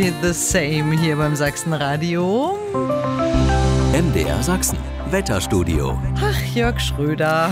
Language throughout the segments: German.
Me the Same hier beim Sachsenradio. MDR Sachsen, Wetterstudio. Ach, Jörg Schröder.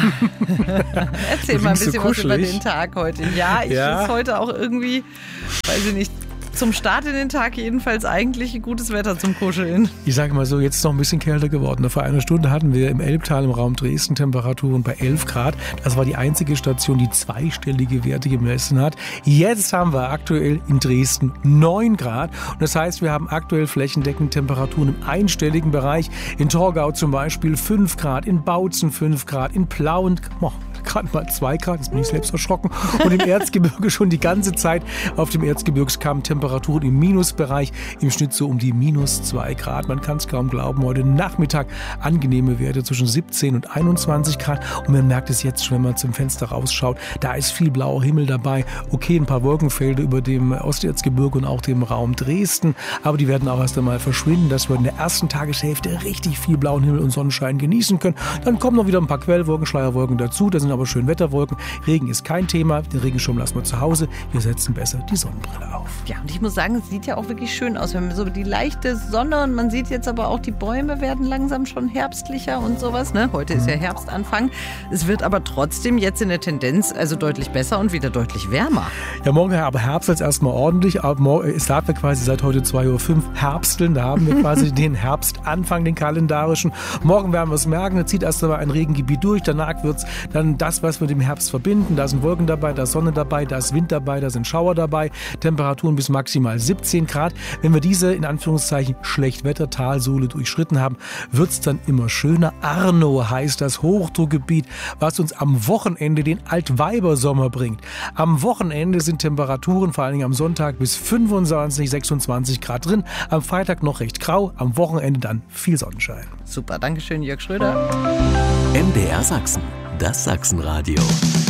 Erzähl mal ein bisschen was über den Tag heute. Ja, ich finde es heute auch irgendwie, weiß ich nicht, zum Start in den Tag jedenfalls eigentlich gutes Wetter zum Kuscheln. Ich sage mal so, jetzt ist es noch ein bisschen kälter geworden. Vor einer Stunde hatten wir im Elbtal im Raum Dresden Temperaturen bei 11 Grad. Das war die einzige Station, die zweistellige Werte gemessen hat. Jetzt haben wir aktuell in Dresden 9 Grad. Und das heißt, wir haben aktuell flächendeckend Temperaturen im einstelligen Bereich. In Torgau zum Beispiel 5 Grad, in Bautzen 5 Grad, in Plauen gerade mal 2 Grad, jetzt bin ich selbst erschrocken. Und im Erzgebirge schon die ganze Zeit auf dem Erzgebirgskamm Temperaturen im Minusbereich, im Schnitt so um die minus 2 Grad. Man kann es kaum glauben, heute Nachmittag angenehme Werte zwischen 17 und 21 Grad. Und man merkt es jetzt schon, wenn man zum Fenster rausschaut, da ist viel blauer Himmel dabei. Okay, ein paar Wolkenfelder über dem Osterzgebirge und auch dem Raum Dresden, aber die werden auch erst einmal verschwinden, dass wir in der ersten Tageshälfte richtig viel blauen Himmel und Sonnenschein genießen können. Dann kommen noch wieder ein paar Quellwolken, Schleierwolken dazu. Das sind aber schön Wetterwolken. Regen ist kein Thema. Den Regenschirm lassen wir zu Hause. Wir setzen besser die Sonnenbrille auf. Ja, und ich muss sagen, es sieht ja auch wirklich schön aus. Wir haben so die leichte Sonne und man sieht jetzt aber auch, die Bäume werden langsam schon herbstlicher und sowas. Ne? Heute ist ja Herbstanfang. Es wird aber trotzdem jetzt in der Tendenz also deutlich besser und wieder deutlich wärmer. Ja, morgen aber Herbst jetzt erstmal ordentlich. Es darf wir quasi seit heute 2.05 Uhr herbsteln. Da haben wir quasi den Herbstanfang, den kalendarischen. Morgen werden wir es merken. Da zieht erst einmal ein Regengebiet durch. Danach wird es dann das, was wir mit dem Herbst verbinden. Da sind Wolken dabei, da ist Sonne dabei, da ist Wind dabei, da sind Schauer dabei. Temperaturen bis maximal 17 Grad. Wenn wir diese, in Anführungszeichen, Schlechtwettertalsohle durchschritten haben, wird es dann immer schöner. Arno heißt das Hochdruckgebiet, was uns am Wochenende den Altweibersommer bringt. Am Wochenende sind Temperaturen, vor allen Dingen am Sonntag, bis 25, 26 Grad drin. Am Freitag noch recht grau, am Wochenende dann viel Sonnenschein. Super, Dankeschön, Jörg Schröder. MDR Sachsen, das Sachsenradio.